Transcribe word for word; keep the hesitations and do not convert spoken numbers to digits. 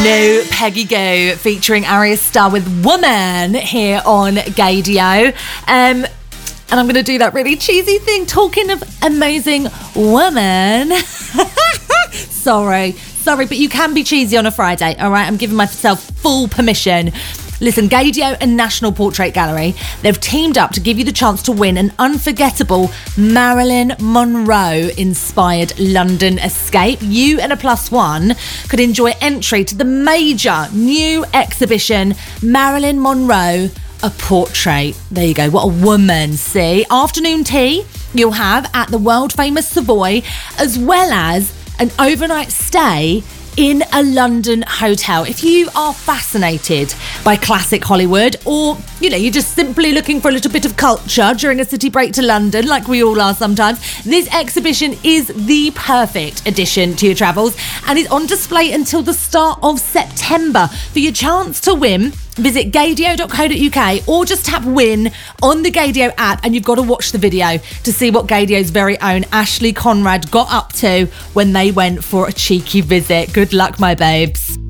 New Peggy Gou featuring Arya Starr with Woman here on Gaydio. Um, and I'm going to do that really cheesy thing, talking of amazing woman. Sorry, sorry, but you can be cheesy on a Friday, all right? I'm giving myself full permission. Listen, Gaydio and National Portrait Gallery, they've teamed up to give you the chance to win an unforgettable Marilyn Monroe-inspired London escape. You and a plus one could enjoy entry to the major new exhibition, Marilyn Monroe, A Portrait. There you go, what a woman, see? Afternoon tea you'll have at the world-famous Savoy, as well as an overnight stay in a London hotel. If you are fascinated by classic Hollywood, or, you know, you're just simply looking for a little bit of culture during a city break to London, like we all are sometimes, this exhibition is the perfect addition to your travels and is on display until the start of September. For your chance to win, visit gaydio dot co dot uk or just tap win on the Gaydio app, and you've got to watch the video to see what Gaydio's very own Ashley Conrad got up to when they went for a cheeky visit. Good luck, my babes.